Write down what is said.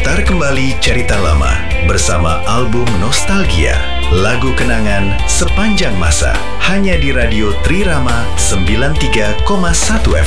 Putar kembali cerita lama bersama album Nostalgia, lagu kenangan sepanjang masa, hanya di Radio Trirama 93,1